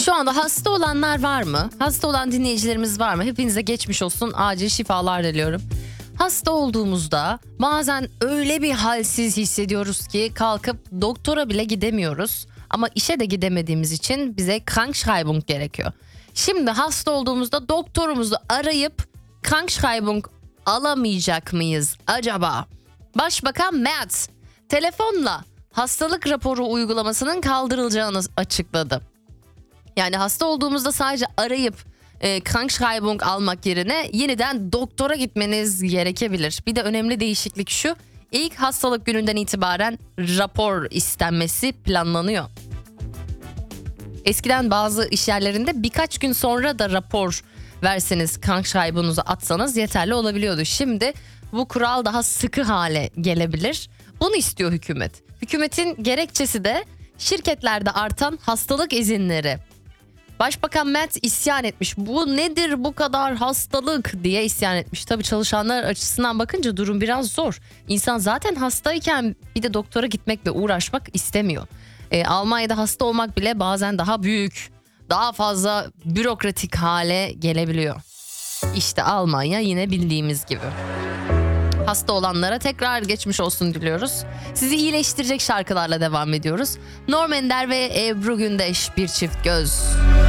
Şu anda hasta olanlar var mı? Hasta olan dinleyicilerimiz var mı? Hepinize geçmiş olsun, acil şifalar diliyorum. Hasta olduğumuzda bazen öyle bir halsiz hissediyoruz ki kalkıp doktora bile gidemiyoruz. Ama işe de gidemediğimiz için bize Krankschreibung gerekiyor. Şimdi hasta olduğumuzda doktorumuzu arayıp Krankschreibung alamayacak mıyız acaba? Başbakan Merz telefonla hastalık raporu uygulamasının kaldırılacağını açıkladı. Yani hasta olduğumuzda sadece arayıp Krankschreibung almak yerine yeniden doktora gitmeniz gerekebilir. Bir de önemli değişiklik şu: ilk hastalık gününden itibaren rapor istenmesi planlanıyor. Eskiden bazı iş yerlerinde birkaç gün sonra da rapor verseniz, Krankschreibung'unuzu atsanız yeterli olabiliyordu. Şimdi bu kural daha sıkı hale gelebilir. Bunu istiyor hükümet. Hükümetin gerekçesi de şirketlerde artan hastalık izinleri. Başbakan Merz isyan etmiş. Bu nedir bu kadar hastalık diye isyan etmiş. Tabii çalışanlar açısından bakınca durum biraz zor. İnsan zaten hastayken bir de doktora gitmek ve uğraşmak istemiyor. Almanya'da hasta olmak bile bazen daha büyük, daha fazla bürokratik hale gelebiliyor. İşte Almanya yine bildiğimiz gibi. Hasta olanlara tekrar geçmiş olsun diliyoruz. Sizi iyileştirecek şarkılarla devam ediyoruz. Norm Ender ve Ebru Gündeş, Bir Çift Göz.